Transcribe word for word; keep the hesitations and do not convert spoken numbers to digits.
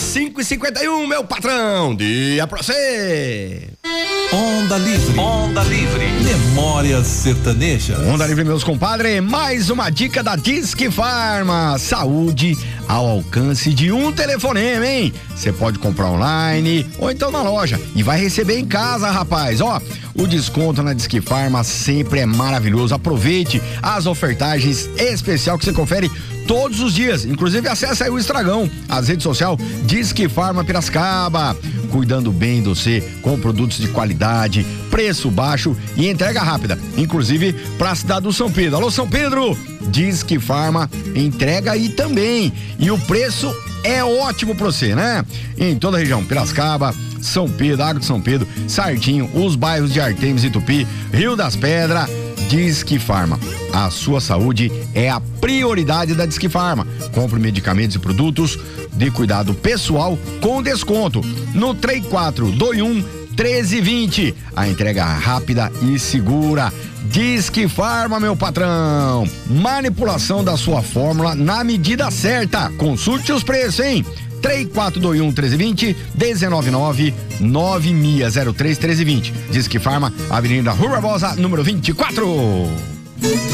cinco e cinquenta e um, meu patrão. Dia pra você. Onda Livre. Onda Livre. Memórias sertanejas. Onda Livre, meus compadres. Mais uma dica da Disque Farma. Saúde ao alcance de um telefonema, hein? Você pode comprar online ou então na loja e vai receber em casa, rapaz. Ó, o desconto na Disque Farma sempre é maravilhoso. Aproveite as ofertagens especial que você confere todos os dias. Inclusive, acesse aí o Estragão, as redes sociais Disque Farma Piracicaba. Cuidando bem de você com produtos de qualidade, preço baixo e entrega rápida. Inclusive para a cidade do São Pedro. Alô, São Pedro! Disque Farma entrega aí também. E o preço é ótimo pra você, né? Em toda a região, Piracicaba, São Pedro, Água de São Pedro, Sartinho, os bairros de Artemis e Tupi, Rio das Pedras. Disque Farma. A sua saúde é a prioridade da Disque Farma. Compre medicamentos e produtos de cuidado pessoal com desconto no três quatro dois um, um três dois zero. A entrega rápida e segura. Disque Farma, meu patrão. Manipulação da sua fórmula na medida certa. Consulte os preços, hein? três quatro dois um, um três dois zero, um nove nove nove seis zero zero três um três dois zero. Disque Farma, Avenida Rua Barbosa, número vinte e quatro.